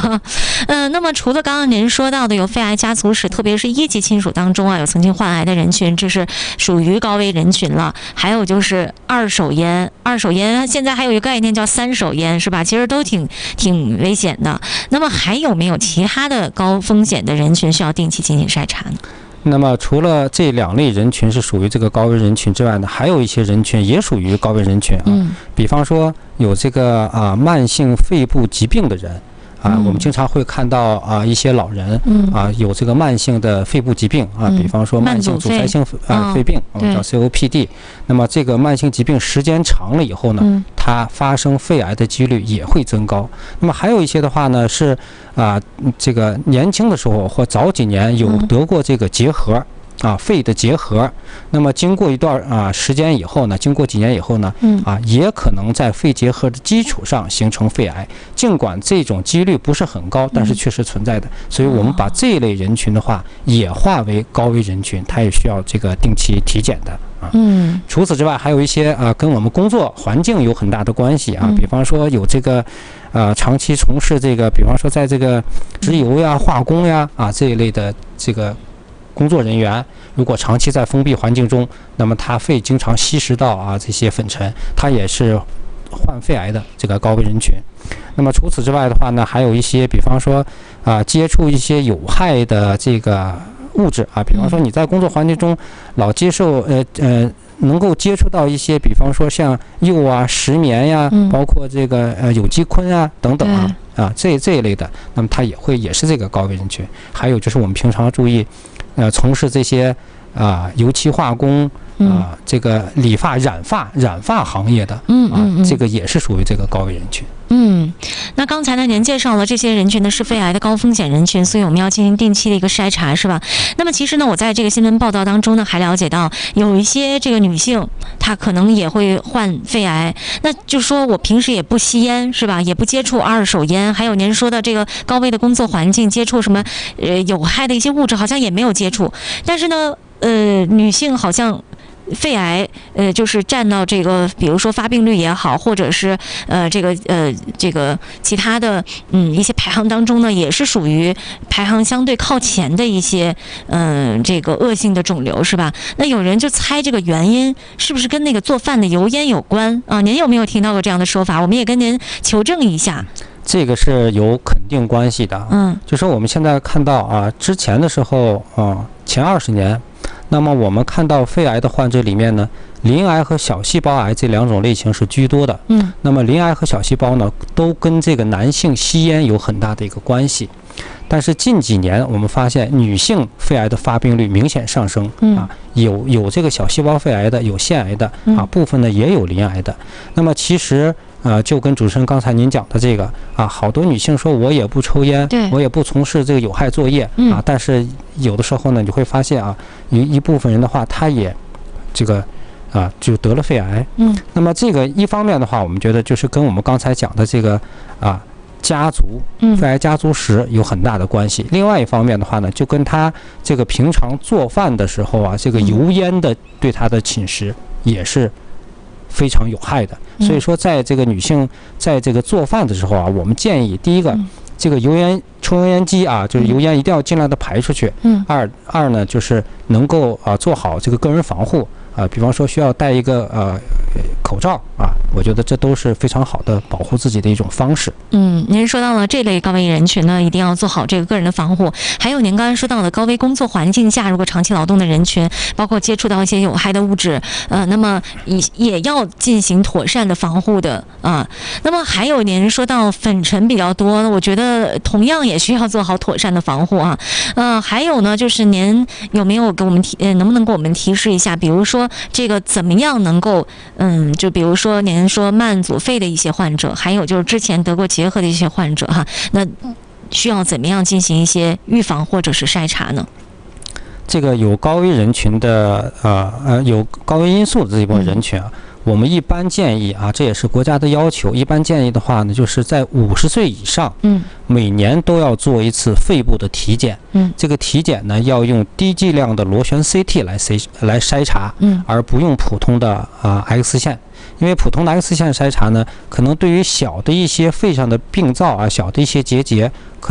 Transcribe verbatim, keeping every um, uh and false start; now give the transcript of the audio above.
嗯，那么除了刚刚您说到的有肺癌家族史，特别是一级亲属当中啊有曾经患癌的人群，这是属于高危人群了。还有就是二手烟，二手烟现在还有一个概念叫三手烟，是吧？其实都挺挺危险的。那么还有没有其他的高风险的人群需要定期进行筛查呢？ 那么除了这两类人群是属于这个高危人群之外呢，还有一些人群也属于高危人群啊。 嗯、 比方说有这个啊慢性肺部疾病的人啊，我们经常会看到啊一些老人啊有这个慢性的肺部疾病啊，比方说慢性阻塞性啊肺病，我们叫 C O P D。那么这个慢性疾病时间长了以后呢，它发生肺癌的几率也会增高。那么还有一些的话呢是啊这个年轻的时候或早几年有得过这个结核。啊，肺的结核，那么经过一段啊时间以后呢，经过几年以后呢，啊，也可能在肺结核的基础上形成肺癌。尽管这种几率不是很高，但是确实存在的。所以我们把这一类人群的话也划为高危人群，它也需要这个定期体检的啊。 嗯。 除此之外，还有一些啊跟我们工作环境有很大的关系啊，比方说有这个。呃，长期从事这个，比方说在这个石油呀、化工呀啊这一类的这个工作人员，如果长期在封闭环境中，那么他肺经常吸食到啊这些粉尘，他也是患肺癌的这个高危人群。那么除此之外的话呢，还有一些，比方说啊接触一些有害的这个物质啊，比方说你在工作环境中老接受呃呃。能够接触到一些，比方说像铀啊、石棉呀，包括这个呃有机醌啊等等啊啊这这一类的，那么它也会也是这个高危人群。还有就是我们平常注意，呃，从事这些啊油漆化工啊这个理发、染发、染发行业的啊，这个也是属于这个高危人群。 嗯，那刚才呢，您介绍了这些人群呢是肺癌的高风险人群，所以我们要进行定期的一个筛查，是吧？那么其实呢，我在这个新闻报道当中呢，还了解到有一些这个女性，她可能也会患肺癌。那就说我平时也不吸烟，是吧？也不接触二手烟，还有您说的这个高危的工作环境，接触什么呃有害的一些物质，好像也没有接触。但是呢，呃，女性好像。肺癌，呃，就是占到这个，比如说发病率也好，或者是呃这个呃这个其他的嗯一些排行当中呢，也是属于排行相对靠前的一些嗯、呃、这个恶性的肿瘤，是吧？那有人就猜这个原因是不是跟那个做饭的油烟有关啊？您有没有听到过这样的说法？我们也跟您求证一下。 这个是有肯定关系的，嗯，就说我们现在看到啊，之前的时候啊，前二十年。那么我们看到肺癌的患者里面呢，鳞癌和小细胞癌这两种类型是居多的。嗯，那么鳞癌和小细胞呢，都跟这个男性吸烟有很大的一个关系。但是近几年我们发现，女性肺癌的发病率明显上升。啊，有有这个小细胞肺癌的，有腺癌的，啊，部分呢也有鳞癌的。那么其实。呃，就跟主持人刚才您讲的这个啊，好多女性说我也不抽烟，我也不从事这个有害作业啊，但是有的时候呢，你会发现啊，一一部分人的话，他也这个啊就得了肺癌。嗯，那么这个一方面的话，我们觉得就是跟我们刚才讲的这个啊家族肺癌家族史有很大的关系。另外一方面的话呢，就跟他这个平常做饭的时候啊，这个油烟的对他的侵蚀也是。非常有害的，所以说在这个女性在这个做饭的时候啊，我们建议第一个，这个油烟抽油烟机啊，就是油烟一定要尽量的排出去。嗯。二二呢，就是能够啊做好这个个人防护啊，比方说需要戴一个呃口罩啊，我觉得这都是非常好的保护自己的一种方式。 嗯，您说到了这类高危人群呢，一定要做好这个个人的防护。还有您刚才说到的高危工作环境下，如果长期劳动的人群，包括接触到一些有害的物质，呃，那么也也要进行妥善的防护的啊。那么还有您说到粉尘比较多，我觉得同样也需要做好妥善的防护啊。呃，还有呢，就是您有没有给我们提，呃，能不能给我们提示一下，比如说这个怎么样能够，嗯，就比如说您说慢阻肺的一些患者，还有就是之前得过结核的一些患者哈，那需要怎么样进行一些预防或者是筛查呢？ 这个有高危人群的呃呃有高危因素的这一部分人群啊，我们一般建议啊，这也是国家的要求，一般建议的话呢，就是在五十岁以上，嗯，每年都要做一次肺部的体检，嗯，这个体检呢要用低剂量的螺旋 C T 来筛来筛查，嗯，而不用普通的啊 X 线， 因为普通的 X 线筛查呢，可能对于小的一些肺上的病灶啊，小的一些结节。